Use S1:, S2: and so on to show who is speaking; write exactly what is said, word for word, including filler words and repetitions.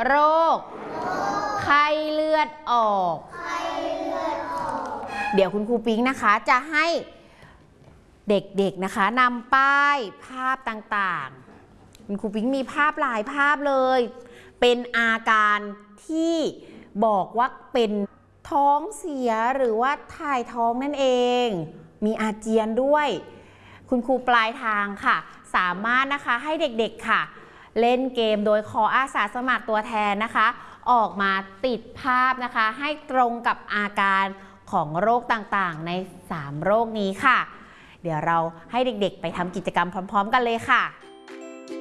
S1: โรคไข้เลือดออกเดี๋ยวคุณครูปิ๊งนะคะจะให้เด็กๆนะคะนำป้ายภาพต่างๆคุณครูปิ๊งมีภาพหลายภาพเลยเป็นอาการที่บอกว่าเป็นท้องเสียหรือว่าถ่ายท้องนั่นเองมีอาเจียนด้วยคุณครูปลายทางค่ะสามารถนะคะให้เด็กๆค่ะเล่นเกมโดยขออาสาสมัครตัวแทนนะคะออกมาติดภาพนะคะให้ตรงกับอาการของโรคต่างๆในสามโรคนี้ค่ะเดี๋ยวเราให้เด็กๆไปทำกิจกรรมพร้อมๆกันเลยค่ะ